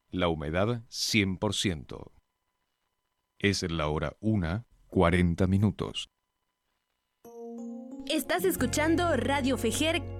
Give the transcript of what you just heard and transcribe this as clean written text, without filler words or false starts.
La humedad 100%. Es la hora 1:40. Estás escuchando Radio Fejer